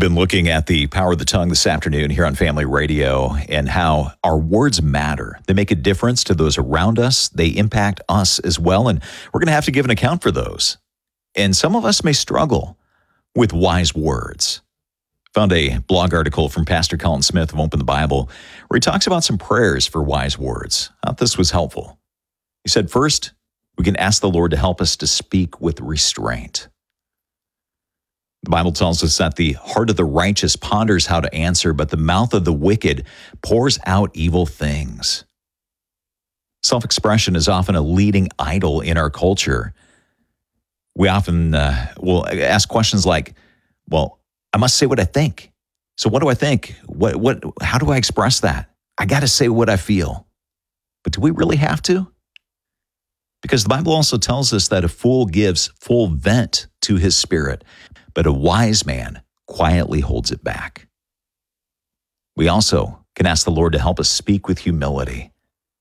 been looking at the power of the tongue this afternoon here on Family Radio and how our words matter. They make a difference to those around us. They impact us as well, and we're going to have to give an account for those. And some of us may struggle with wise words. Found a blog article from Pastor Colin Smith of Open the Bible where he talks about some prayers for wise words. I thought this was helpful. He said, first, we can ask the Lord to help us to speak with restraint. The Bible tells us that the heart of the righteous ponders how to answer, but the mouth of the wicked pours out evil things. Self-expression is often a leading idol in our culture. We often will ask questions like, well, I must say what I think. So what do I think? How do I express that? I got to say what I feel. But do we really have to? Because the Bible also tells us that a fool gives full vent to his spirit, but a wise man quietly holds it back. We also can ask the Lord to help us speak with humility.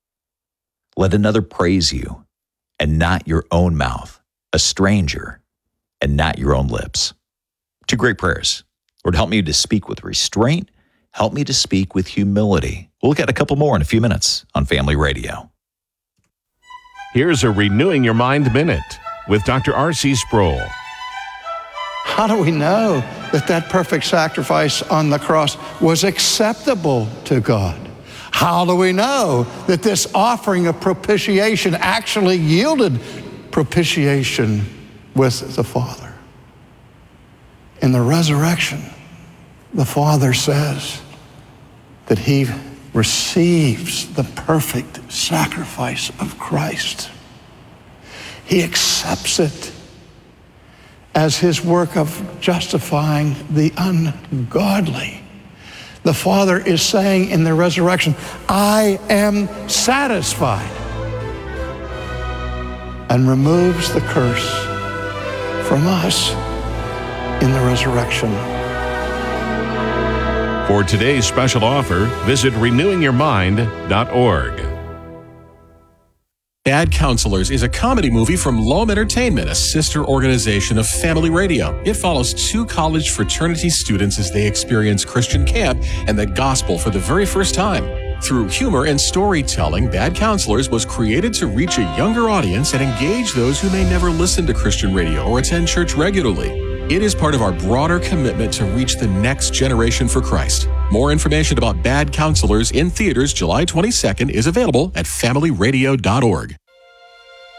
Let another praise you, and not your own mouth, a stranger, and not your own lips. Two great prayers. Lord, help me to speak with restraint. Help me to speak with humility. We'll look at a couple more in a few minutes on Family Radio. Here's a Renewing Your Mind Minute with Dr. R.C. Sproul. How do we know that that perfect sacrifice on the cross was acceptable to God? How do we know that this offering of propitiation actually yielded propitiation with the Father? In the resurrection, the Father says that he receives the perfect sacrifice of Christ. He accepts it as his work of justifying the ungodly. The Father is saying in the resurrection, I am satisfied, and removes the curse from us in the resurrection. For today's special offer, visit renewingyourmind.org. Bad Counselors is a comedy movie from Loam Entertainment, a sister organization of Family Radio. It follows two college fraternity students as they experience Christian camp and the gospel for the very first time. Through humor and storytelling, Bad Counselors was created to reach a younger audience and engage those who may never listen to Christian radio or attend church regularly. It is part of our broader commitment to reach the next generation for Christ. More information about Bad Counselors in theaters July 22nd is available at familyradio.org.